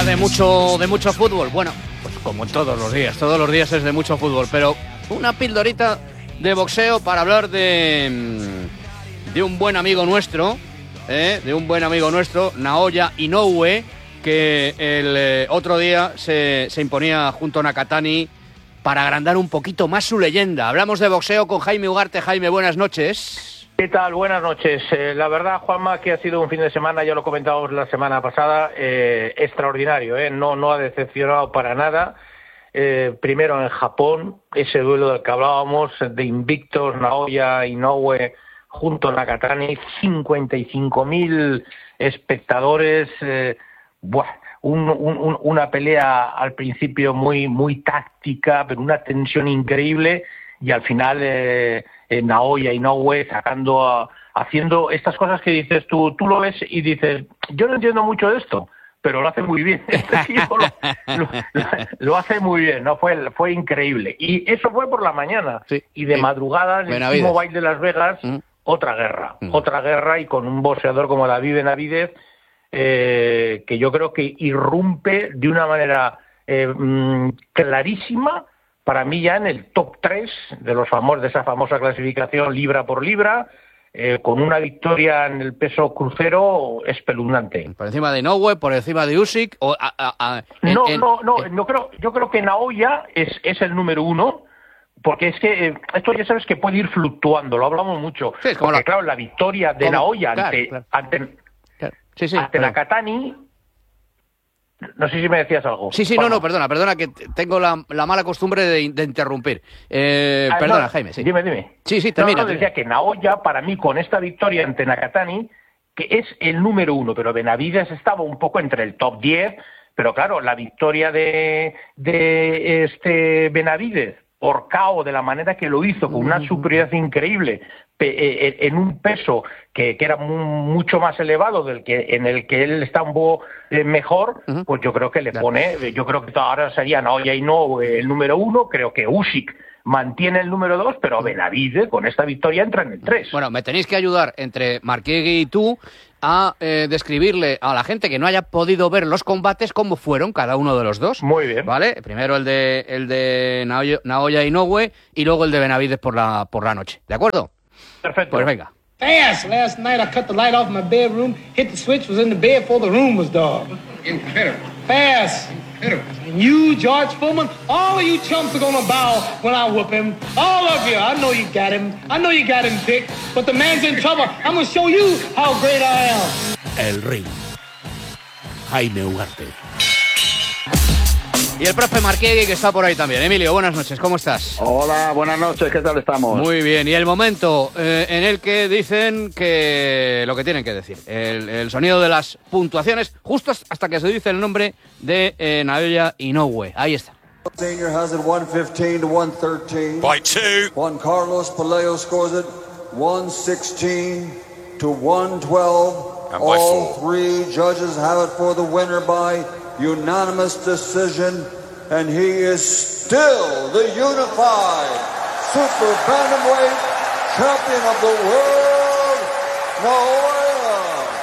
de mucho fútbol. Bueno, pues como todos los días es de mucho fútbol, pero una pildorita de boxeo para hablar de un buen amigo nuestro, Naoya Inoue, que el otro día se imponía junto a Nakatani para agrandar un poquito más su leyenda. Hablamos de boxeo con Jaime Ugarte. Jaime, buenas noches. ¿Qué tal? Buenas noches. La verdad, Juanma, que ha sido un fin de semana, ya lo comentábamos la semana pasada, extraordinario, no ha decepcionado para nada. Primero en Japón, ese duelo del que hablábamos, de invictos, Naoya Inoue junto a Nakatani, 55.000 espectadores, una pelea al principio muy táctica, pero una tensión increíble, y al final Naoya Inoue haciendo estas cosas que dices tú lo ves y dices, yo no entiendo mucho de esto, pero lo hace muy bien. Este tío lo hace muy bien, ¿no? Fue increíble. Y eso fue por la mañana. Sí, y de madrugada, en el T-Mobile de Las Vegas, otra guerra, y con un boxeador como David Benavidez, que yo creo que irrumpe de una manera clarísima, para mí ya en el top 3 de esa famosa clasificación libra por libra, con una victoria en el peso crucero espeluznante. ¿Por encima de Inoue, por encima de Usyk? Yo creo que Naoya es el número 1, porque es que esto ya sabes que puede ir fluctuando, lo hablamos mucho. Sí, porque claro, la victoria de Naoya ante Nakatani... No sé si me decías algo. Sí, perdona, que tengo la mala costumbre de interrumpir. Perdona, Jaime. Sí. Dime. Sí, termina. Decía que Naoya, para mí, con esta victoria ante Nakatani, que es el número 1, pero Benavidez estaba un poco entre el top 10, pero claro, la victoria de Benavidez por KO, de la manera que lo hizo, con una superioridad increíble, en un peso que era mucho más elevado en el que él está un poco mejor, pues yo creo que le pone, yo creo que ahora sería Naoya Inoue el número 1, creo que Usyk mantiene el número 2, pero Benavidez con esta victoria entra en el 3. Bueno, me tenéis que ayudar entre Marquiegui y tú a describirle a la gente que no haya podido ver los combates cómo fueron cada uno de los dos. Muy bien. ¿Vale? Primero el de Naoya Inoue y luego el de Benavidez por la noche. ¿De acuerdo? Perfecto. Pues venga. Fast. Last night I cut the light off my bedroom, hit the switch, was in the bed before the room was dark. Incredible. Fast. Incredible. And you, George Foreman, all of you chumps are gonna bow when I whoop him. All of you. I know you got him. I know you got him picked. But the man's in trouble. I'm gonna show you how great I am. El ring. Jaime Ugarte. Y el profe Marquiegui, que está por ahí también. Emilio, buenas noches, ¿cómo estás? Hola, buenas noches, ¿qué tal estamos? Muy bien, y el momento en el que dicen que lo que tienen que decir. El sonido de las puntuaciones, justo hasta que se dice el nombre de Naoya Inoue. Ahí está. Senior has it 115 to 113. By 2. Juan Carlos Pelayo scores it 116 to 112. And by 4. All 3 judges have it for the winner by unanimous decision, and he is still the unified super bantamweight champion of the world, Naoya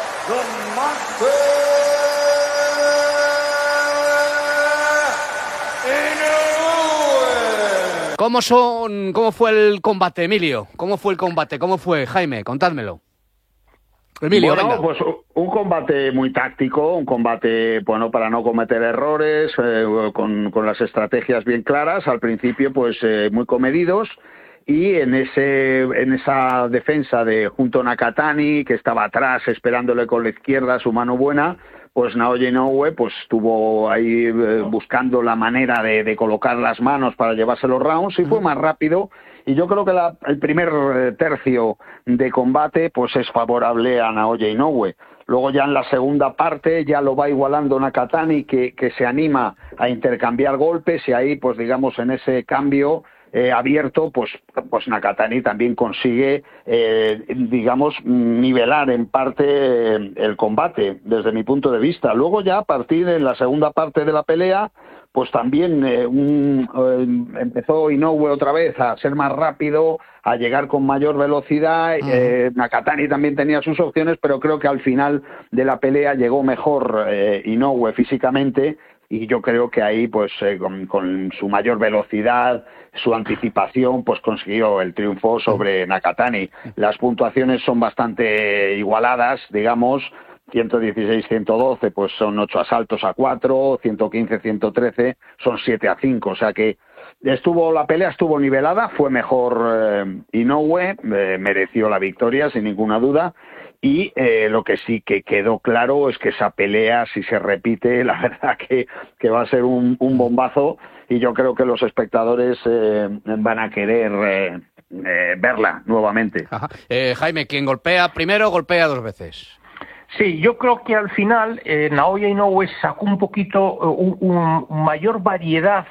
Inoue. ¿Cómo fue el combate, Emilio? ¿Cómo fue el combate? ¿Cómo fue, Jaime? Contádmelo. Emilio, bueno, venga. Pues un combate muy táctico, un combate, bueno, para no cometer errores, con las estrategias bien claras, al principio pues muy comedidos, y en esa defensa de junto a Nakatani, que estaba atrás esperándole con la izquierda su mano buena, pues Naoya Inoue pues estuvo ahí buscando la manera de colocar las manos para llevarse los rounds, y fue más rápido. Y yo creo que el primer tercio de combate pues es favorable a Naoya Inoue. Luego ya en la segunda parte ya lo va igualando Nakatani, que se anima a intercambiar golpes, y ahí pues digamos en ese cambio abierto pues Nakatani también consigue digamos nivelar en parte el combate desde mi punto de vista. Luego ya a partir de la segunda parte de la pelea pues también empezó Inoue otra vez a ser más rápido, a llegar con mayor velocidad. Nakatani también tenía sus opciones, pero creo que al final de la pelea llegó mejor Inoue físicamente, y yo creo que ahí, pues con su mayor velocidad, su anticipación, pues consiguió el triunfo sobre Nakatani. Las puntuaciones son bastante igualadas, digamos. 116-112, pues son 8 asaltos a 4, 115-113 son 7-5, o sea que la pelea estuvo nivelada, fue mejor Inoue, mereció la victoria sin ninguna duda, y lo que sí que quedó claro es que esa pelea, si se repite, la verdad que va a ser un bombazo, y yo creo que los espectadores van a querer verla nuevamente. Jaime, quien golpea primero, golpea dos veces. Sí, yo creo que al final Naoya Inoue sacó un poquito un mayor variedad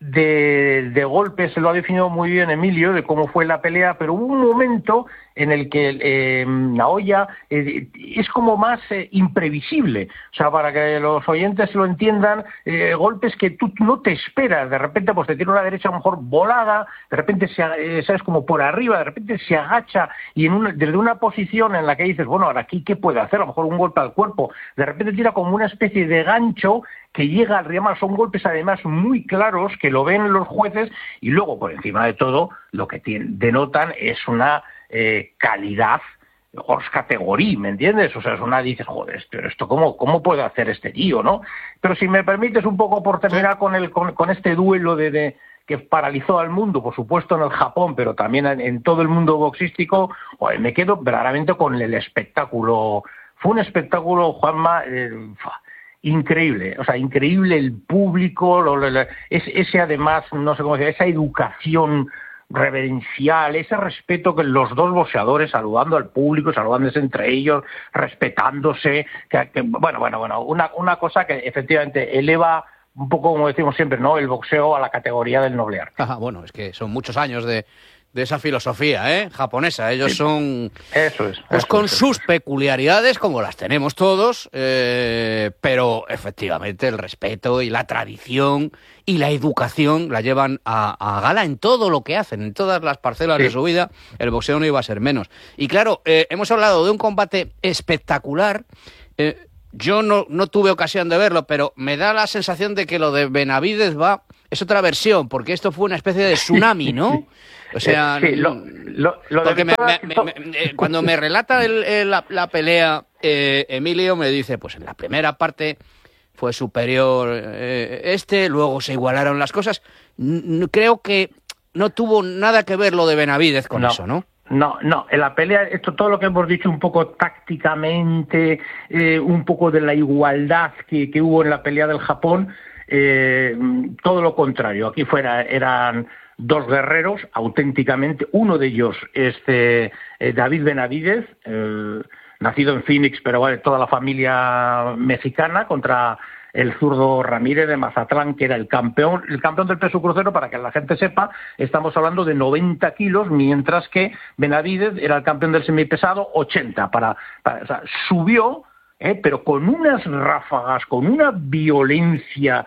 de golpes. Se lo ha definido muy bien Emilio de cómo fue la pelea, pero hubo un momento en el que Naoya es como más imprevisible. O sea, para que los oyentes lo entiendan, golpes que tú no te esperas. De repente pues te tiene una derecha a lo mejor volada, de repente sabes, como por arriba, de repente se agacha y desde una posición en la que dices, bueno, ahora aquí ¿qué puede hacer? A lo mejor un golpe al cuerpo. De repente tira como una especie de gancho que llega al rival. Son golpes además muy claros que lo ven los jueces, y luego por encima de todo lo que denotan es una calidad hors categoría, ¿me entiendes? O sea, es una, dices, joder, pero esto ¿cómo puede hacer este tío, no? Pero si me permites un poco por terminar con este duelo que paralizó al mundo, por supuesto en el Japón, pero también en todo el mundo boxístico, joder, me quedo verdaderamente con el espectáculo. Fue un espectáculo, Juanma, increíble, o sea, increíble el público, ese además, no sé cómo decir, esa educación reverencial, ese respeto que los dos boxeadores saludando al público, saludándose entre ellos, respetándose, bueno, una cosa que efectivamente eleva un poco, como decimos siempre, ¿no?, el boxeo a la categoría del noble arte. Bueno, es que son muchos años de esa filosofía, japonesa. Ellos son... Eso es. Pues con sus peculiaridades, como las tenemos todos, pero efectivamente el respeto y la tradición y la educación la llevan a gala en todo lo que hacen, en todas las parcelas de su vida. El boxeo no iba a ser menos. Y claro, hemos hablado de un combate espectacular. Yo no tuve ocasión de verlo, pero me da la sensación de que lo de Benavidez es otra versión, porque esto fue una especie de tsunami, ¿no? O sea, cuando me relata la pelea, Emilio me dice, pues en la primera parte fue superior luego se igualaron las cosas. Creo que no tuvo nada que ver lo de Benavidez con eso, ¿no? No, en la pelea, todo lo que hemos dicho un poco tácticamente, un poco de la igualdad que hubo en la pelea del Japón, todo lo contrario. Aquí eran dos guerreros, auténticamente. Uno de ellos es David Benavidez, nacido en Phoenix, pero vale, toda la familia mexicana, contra el zurdo Ramírez de Mazatlán, que era el campeón del peso crucero. Para que la gente sepa, estamos hablando de 90 kilos, mientras que Benavidez era el campeón del semipesado, 80. O sea, subió, pero con unas ráfagas, con una violencia,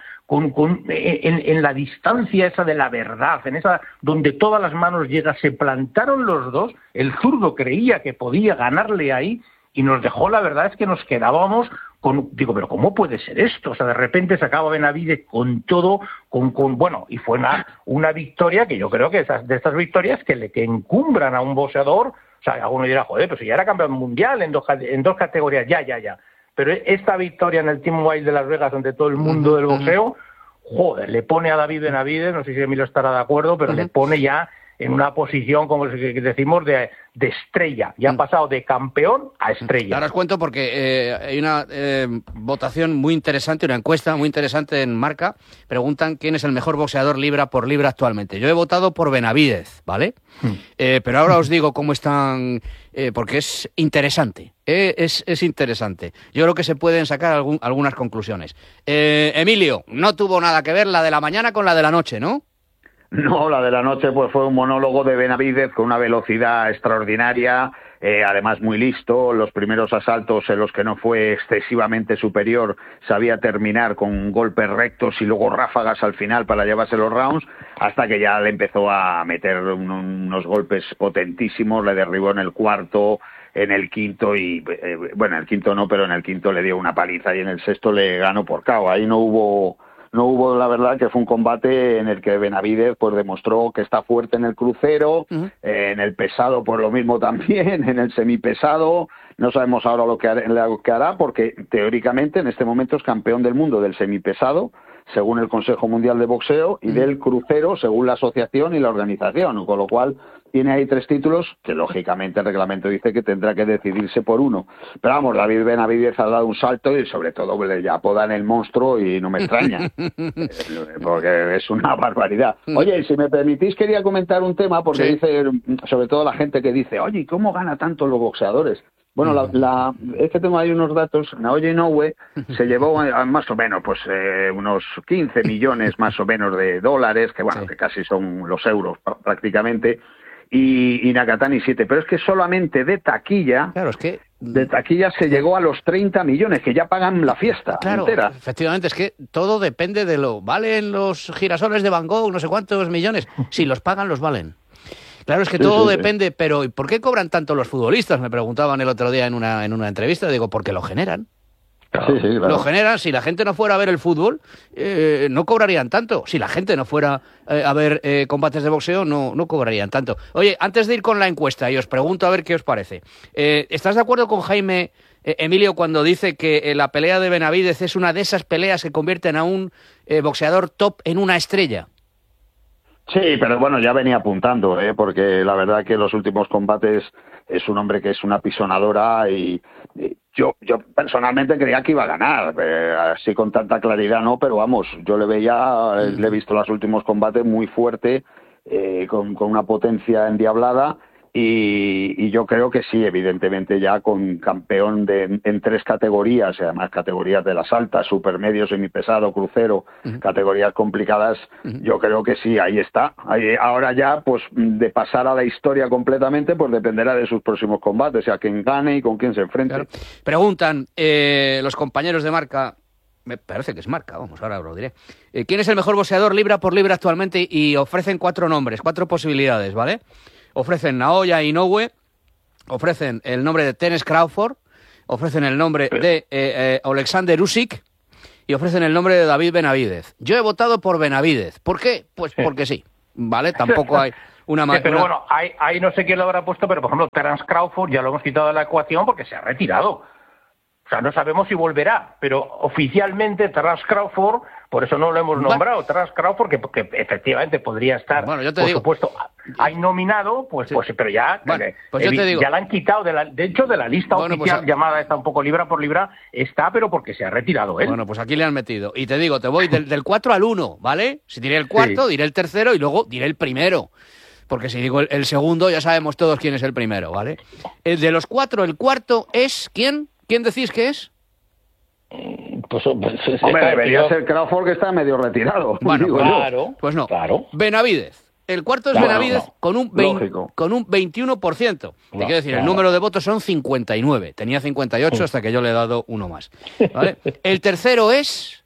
en la distancia esa de la verdad, en esa donde todas las manos llegan, se plantaron los dos. El zurdo creía que podía ganarle ahí y nos dejó, la verdad es que nos quedábamos digo, pero ¿cómo puede ser esto? O sea, de repente se acaba Benavidez con todo, bueno, y fue una victoria que yo creo que de estas victorias que encumbran a un boxeador. O sea, alguno dirá, joder, pues si ya era campeón mundial en dos categorías, ya. Pero esta victoria en el Team Wild de Las Vegas, ante todo el mundo del boxeo, joder, le pone a David Benavidez, no sé si Emilio estará de acuerdo, pero le pone ya en una posición, como decimos, de estrella. Ya ha pasado de campeón a estrella. Ahora os cuento porque hay una votación muy interesante, una encuesta muy interesante en Marca. Preguntan quién es el mejor boxeador libra por libra actualmente. Yo he votado por Benavidez, ¿vale? Pero ahora os digo cómo están, porque es interesante. Es interesante. Yo creo que se pueden sacar algunas conclusiones. Emilio, no tuvo nada que ver la de la mañana con la de la noche, ¿no? No, la de la noche pues fue un monólogo de Benavidez con una velocidad extraordinaria, además muy listo. Los primeros asaltos en los que no fue excesivamente superior sabía terminar con golpes rectos y luego ráfagas al final para llevarse los rounds, hasta que ya le empezó a meter unos golpes potentísimos, le derribó en el cuarto, en el quinto y, bueno, en el quinto no, pero en el quinto le dio una paliza y en el sexto le ganó por KO. Ahí no hubo, la verdad, que fue un combate en el que Benavidez pues demostró que está fuerte en el crucero, en el pesado por lo mismo también, en el semipesado. No sabemos ahora lo que hará, porque teóricamente en este momento es campeón del mundo del semipesado, según el Consejo Mundial de Boxeo, y del crucero, según la asociación y la organización, con lo cual tiene ahí 3 títulos que lógicamente el reglamento dice que tendrá que decidirse por uno. Pero vamos, David Benavidez ha dado un salto y sobre todo le apodan el monstruo y no me extraña, porque es una barbaridad. Oye, si me permitís quería comentar un tema, porque dice, sobre todo la gente que dice, oye, ¿cómo gana tanto los boxeadores? Bueno, es que tengo ahí unos datos. Naoya Inoue se llevó más o menos pues unos 15 millones más o menos de dólares, que bueno, que casi son los euros prácticamente, y Nakatani 7, pero es que solamente de taquilla, claro, es que de taquilla se llegó a los 30 millones, que ya pagan la fiesta entera. Efectivamente, es que todo depende de lo... ¿Valen los girasoles de Van Gogh no sé cuántos millones? Si los pagan, los valen. Claro, es que todo depende, pero ¿por qué cobran tanto los futbolistas? Me preguntaban el otro día en una entrevista, digo, porque lo generan. Claro. Lo generan. Si la gente no fuera a ver el fútbol, no cobrarían tanto. Si la gente no fuera a ver combates de boxeo, no cobrarían tanto. Oye, antes de ir con la encuesta, y os pregunto a ver qué os parece. ¿Estás de acuerdo con Jaime, Emilio, cuando dice que la pelea de Benavidez es una de esas peleas que convierten a un boxeador top en una estrella? Sí, pero bueno, ya venía apuntando, porque la verdad que los últimos combates es un hombre que es una pisonadora y yo personalmente creía que iba a ganar, así con tanta claridad no, pero vamos, yo le he visto los últimos combates muy fuerte, con una potencia endiablada. Y yo creo que sí, evidentemente ya con campeón en 3 categorías, además categorías de las altas, supermedio, semipesado, crucero, categorías complicadas, yo creo que sí, ahí está. Ahora ya, pues de pasar a la historia completamente, pues dependerá de sus próximos combates, a quién gane y con quién se enfrente. Claro. Preguntan los compañeros de Marca, me parece que es Marca, vamos, ahora lo diré, ¿quién es el mejor boxeador libra por libra actualmente? Y ofrecen 4 nombres, 4 posibilidades, ¿vale? Ofrecen Naoya Inoue, ofrecen el nombre de Terence Crawford, ofrecen el nombre de Alexander Usyk y ofrecen el nombre de David Benavidez. Yo he votado por Benavidez. ¿Por qué? Pues porque sí, ¿vale? Tampoco hay una... pero bueno, ahí no sé quién lo habrá puesto, pero por ejemplo, Terence Crawford ya lo hemos quitado de la ecuación porque se ha retirado. O sea, no sabemos si volverá, pero oficialmente Terence Crawford, por eso no lo hemos nombrado, Terence Crawford, que efectivamente podría estar, bueno, yo te por digo, supuesto, hay nominado, pues pero ya, bueno, pues yo te digo, ya la han quitado, de hecho, de la lista oficial llamada esta un poco libra por libra, está, pero porque se ha retirado él. Bueno, pues aquí le han metido. Y te digo, te voy del 4 al 1, ¿vale? Si diré el cuarto, diré el tercero y luego diré el primero. Porque si digo el segundo, ya sabemos todos quién es el primero, ¿vale? De los 4, el cuarto es... ¿Quién? ¿Quién decís que es? Pues hombre, debería ser Crawford, que está medio retirado. Bueno, claro. Pues no. Claro. Benavidez. El cuarto es Benavidez con un 21%. Te quiero decir, el número de votos son 59. Tenía 58 hasta que yo le he dado uno más. ¿Vale? El tercero es...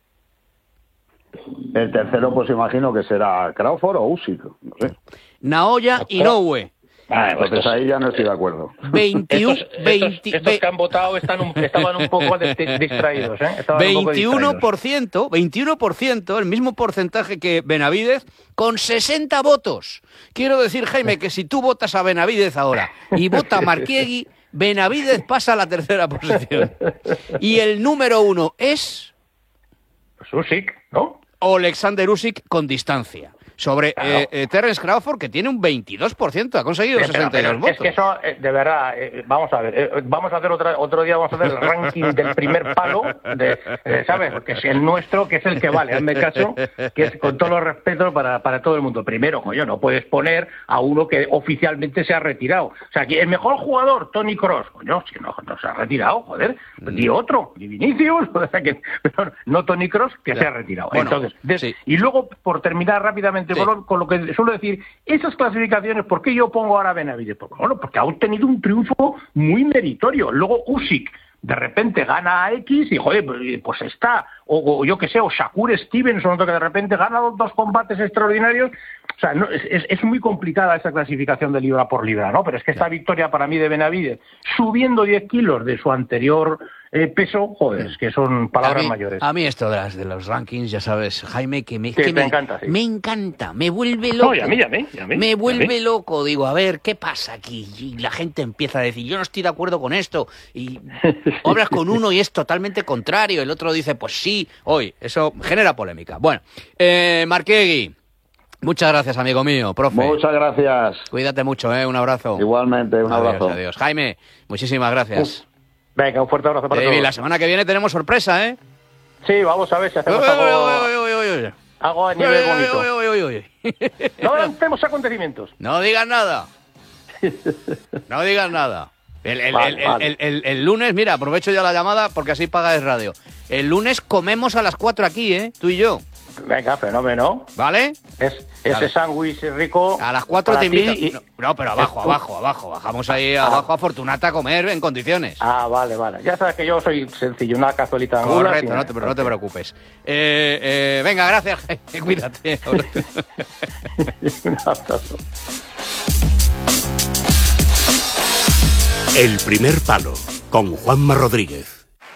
El tercero, pues imagino que será Crawford o Usyk. No sé. Naoya Inoue. Entonces ahí ya no estoy de acuerdo. 21, estos que han votado estaban un poco distraídos, ¿eh? 21%, el mismo porcentaje que Benavidez, con 60 votos. Quiero decir, Jaime, que si tú votas a Benavidez ahora y vota a Marquiegui, Benavidez pasa a la tercera posición. Y el número 1 es... Pues Usyk, ¿no? Alexander Usyk con distancia. Sobre Terence Crawford, que tiene un 22%, ha conseguido 62 votos. Es que eso, de verdad, vamos a ver, vamos a hacer otro día, vamos a hacer el ranking del primer palo, ¿sabes? Porque es el nuestro, que es el que vale, hazme caso, que es con todos los respetos para todo el mundo. Primero, coño, no puedes poner a uno que oficialmente se ha retirado. O sea, que el mejor jugador, Tony Kroos, coño, si no se ha retirado, joder, di otro, di Vinicius, o sea que, no Tony Kroos, que se ha retirado. Bueno, entonces, y luego, por terminar rápidamente efectivamente, Sí. con lo que suelo decir, esas clasificaciones, ¿por qué yo pongo ahora a Benavides? Porque ha obtenido un triunfo muy meritorio. Luego Usyk de repente gana a X y, joder, pues está, o yo que sé, o Shakur Stevenson, que de repente gana dos combates extraordinarios. O sea, no, es muy complicada esa clasificación de libra por libra, ¿no? Pero es que esta victoria para mí de Benavides, subiendo 10 kilos de su anterior peso, joder, es que son palabras mayores. A mí esto de los rankings, ya sabes, Jaime, que me encanta, sí. Me encanta, me vuelve loco. No, y a mí. Me vuelve loco, digo, a ver, ¿qué pasa aquí? Y la gente empieza a decir, yo no estoy de acuerdo con esto. Y hablas con uno y es totalmente contrario. El otro dice, pues sí, hoy, eso genera polémica. Bueno, Marquegui, muchas gracias, amigo mío, profe. Muchas gracias. Cuídate mucho, un abrazo. Igualmente, un abrazo. Adiós. Jaime, muchísimas gracias. Venga, un fuerte abrazo para todos. La semana que viene tenemos sorpresa, ¿eh? Sí, vamos a ver si hacemos algo a nivel bonito. No adelantemos acontecimientos. No digas nada. No digas nada. El lunes, mira, aprovecho ya la llamada porque así pagáis radio. El lunes comemos a las 4 aquí, tú y yo. Venga, fenómeno. ¿Vale? Ese sándwich rico. A las 4 te invito. Y... No, pero abajo. Bajamos ahí abajo a Fortunata a comer en condiciones. Vale. Ya sabes que yo soy sencillo, una cazuelita de angulas. Correcto, no te preocupes. Venga, gracias. Cuídate. Un abrazo. El primer palo, con Juanma Rodríguez.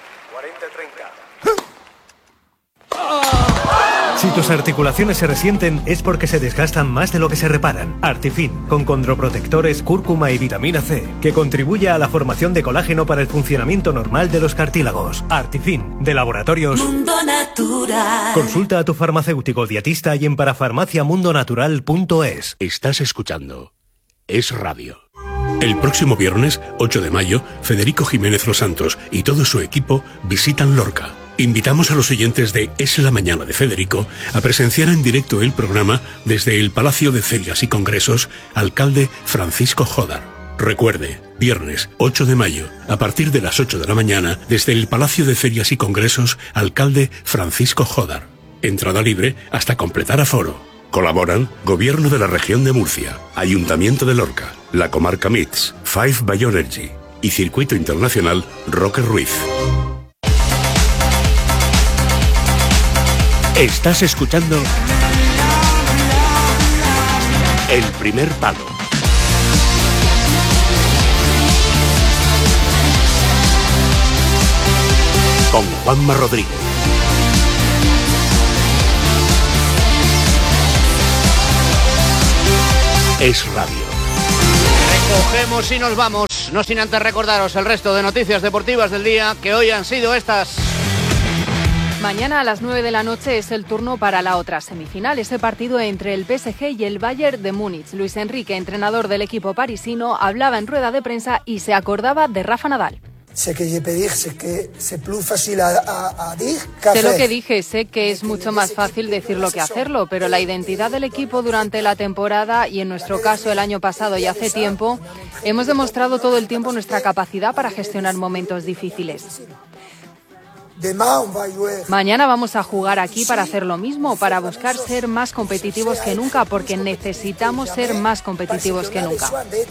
Si tus articulaciones se resienten es porque se desgastan más de lo que se reparan. Artifin, con condroprotectores, cúrcuma y vitamina C, que contribuye a la formación de colágeno para el funcionamiento normal de los cartílagos. Artifin, de Laboratorios Mundo Natural. Consulta a tu farmacéutico dietista y en parafarmaciamundonatural.es. Estás escuchando Es Radio. El próximo viernes, 8 de mayo, Federico Jiménez Los Santos y todo su equipo visitan Lorca. Invitamos a los oyentes de Es la Mañana de Federico a presenciar en directo el programa desde el Palacio de Ferias y Congresos, alcalde Francisco Jódar. Recuerde, viernes 8 de mayo, a partir de las 8 de la mañana, desde el Palacio de Ferias y Congresos, alcalde Francisco Jódar. Entrada libre hasta completar aforo. Colaboran Gobierno de la Región de Murcia, Ayuntamiento de Lorca, la Comarca MITS, Five Bioenergy y Circuito Internacional Roque Ruiz. Estás escuchando El primer palo. Con Juanma Rodríguez. Es Radio. Recogemos y nos vamos, no sin antes recordaros el resto de noticias deportivas del día, que hoy han sido estas. Mañana a las 9 de la noche es el turno para la otra semifinal, ese partido entre el PSG y el Bayern de Múnich. Luis Enrique, entrenador del equipo parisino, hablaba en rueda de prensa y se acordaba de Rafa Nadal. Sé lo que dije, sé que es mucho más fácil decirlo que hacerlo, pero la identidad del equipo durante la temporada y en nuestro caso el año pasado y hace tiempo, hemos demostrado todo el tiempo nuestra capacidad para gestionar momentos difíciles. Mañana vamos a jugar aquí para hacer lo mismo, para buscar ser más competitivos que nunca, porque necesitamos ser más competitivos que nunca.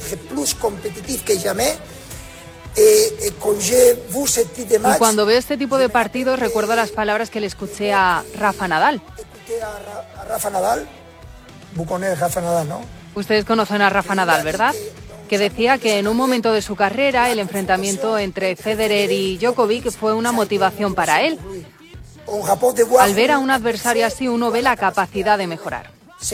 Y cuando veo este tipo de partidos recuerdo las palabras que le escuché a Rafa Nadal. Ustedes conocen a Rafa Nadal, ¿verdad? Que decía que en un momento de su carrera el enfrentamiento entre Federer y Djokovic fue una motivación para él. Al ver a un adversario así uno ve la capacidad de mejorar.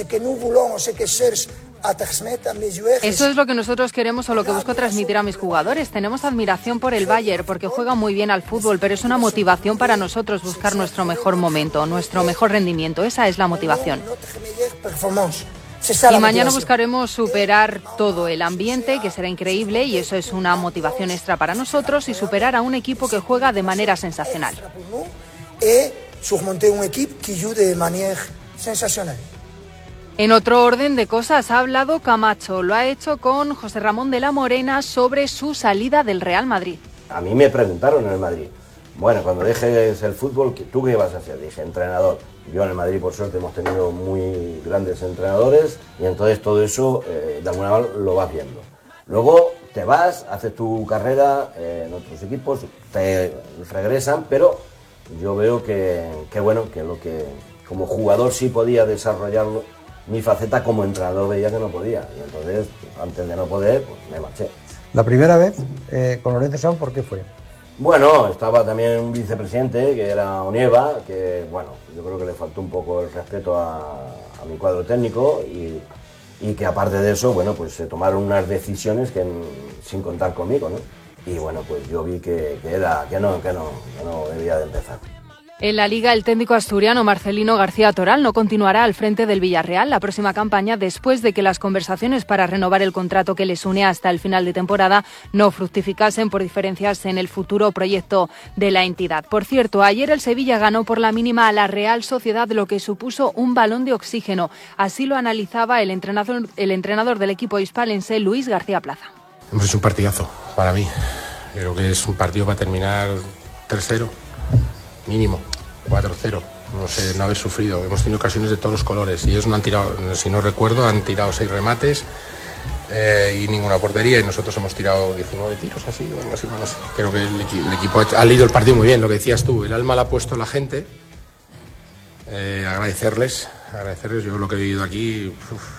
Eso es lo que nosotros queremos o lo que busco transmitir a mis jugadores. Tenemos admiración por el Bayern porque juega muy bien al fútbol, pero es una motivación para nosotros buscar nuestro mejor momento, nuestro mejor rendimiento. Esa es la motivación. Y mañana buscaremos superar todo el ambiente, que será increíble, y eso es una motivación extra para nosotros, y superar a un equipo que juega de manera sensacional. En otro orden de cosas, ha hablado Camacho. Lo ha hecho con José Ramón de la Morena sobre su salida del Real Madrid. A mí me preguntaron en el Madrid, bueno, cuando dejes el fútbol, ¿tú qué vas a hacer? Dije, entrenador. Yo en el Madrid, por suerte, hemos tenido muy grandes entrenadores y entonces todo eso, de alguna manera, lo vas viendo. Luego te vas, haces tu carrera en otros equipos, te regresan, pero yo veo que bueno, que lo que como jugador sí podía desarrollarlo, mi faceta como entrenador veía que no podía. Y entonces, antes de no poder, pues me marché. La primera vez con Lorenzo Sanz, ¿por qué fue? Bueno, estaba también un vicepresidente que era Onieva, que bueno, yo creo que le faltó un poco el respeto a mi cuadro técnico y que aparte de eso, bueno, pues se tomaron unas decisiones sin contar conmigo, ¿no? Y bueno, pues yo vi que no debía de empezar. En la Liga, el técnico asturiano Marcelino García Toral no continuará al frente del Villarreal la próxima campaña después de que las conversaciones para renovar el contrato que les une hasta el final de temporada no fructificasen por diferencias en el futuro proyecto de la entidad. Por cierto, ayer el Sevilla ganó por la mínima a la Real Sociedad, lo que supuso un balón de oxígeno. Así lo analizaba el entrenador del equipo hispalense, Luis García Plaza. Es un partidazo para mí. Creo que es un partido para terminar 3-0. Mínimo, 4-0, no sé, no haber sufrido. Hemos tenido ocasiones de todos los colores y ellos no han tirado, si no recuerdo, han tirado 6 remates y ninguna portería y nosotros hemos tirado 19 tiros así, o algo así, no sé. Creo que el equipo ha leído el partido muy bien, lo que decías tú, el alma la ha puesto la gente. Agradecerles, yo lo que he vivido aquí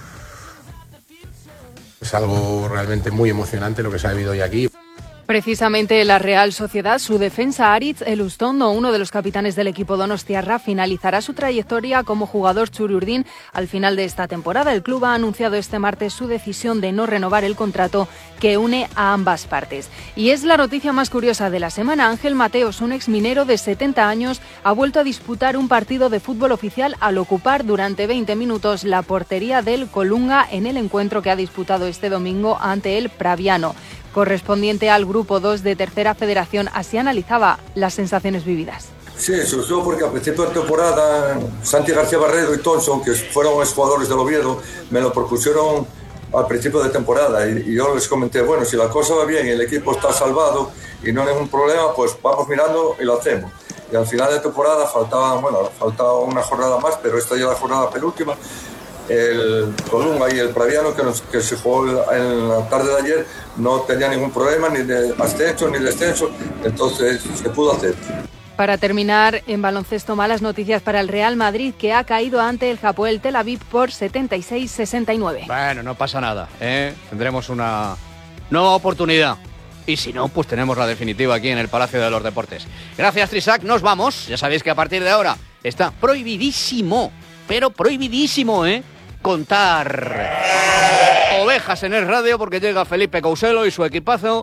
es algo realmente muy emocionante lo que se ha vivido hoy aquí. Precisamente la Real Sociedad, su defensa Aritz Elustondo, uno de los capitanes del equipo donostiarra, finalizará su trayectoria como jugador txuri-urdin al final de esta temporada. El club ha anunciado este martes su decisión de no renovar el contrato que une a ambas partes. Y es la noticia más curiosa de la semana. Ángel Mateos, un exminero de 70 años, ha vuelto a disputar un partido de fútbol oficial al ocupar durante 20 minutos la portería del Colunga en el encuentro que ha disputado este domingo ante el Praviano. Correspondiente al Grupo 2 de Tercera Federación, así analizaba las sensaciones vividas. Sí, sobre todo porque a principio de temporada Santi García Barredo y Thompson, que fueron jugadores del Oviedo, me lo propusieron al principio de temporada y yo les comenté, bueno, si la cosa va bien y el equipo está salvado y no hay ningún problema, pues vamos mirando y lo hacemos. Y al final de temporada faltaba una jornada más, pero esta ya es la jornada penúltima. El Colunga y el Praviano que se jugó en la tarde de ayer no tenía ningún problema ni de ascenso ni descenso, entonces se pudo hacer. Para terminar, en baloncesto, malas noticias para el Real Madrid, que ha caído ante el Hapoel Tel Aviv por 76-69. Bueno, no pasa nada, ¿eh? Tendremos una nueva oportunidad. Y si no, pues tenemos la definitiva aquí en el Palacio de los Deportes. Gracias, Trisac, nos vamos. Ya sabéis que a partir de ahora está prohibidísimo, pero prohibidísimo, contar ovejas en el radio, porque llega Felipe Couselo y su equipazo